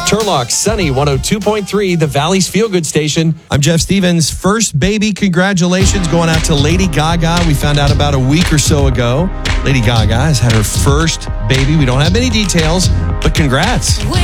Turlock, Sunny 102.3, the Valley's Feel Good Station. I'm Jeff Stevens. First baby, congratulations going out to Lady Gaga. We found out about a week or so ago. Lady Gaga has had her first baby. We don't have many details, but congrats.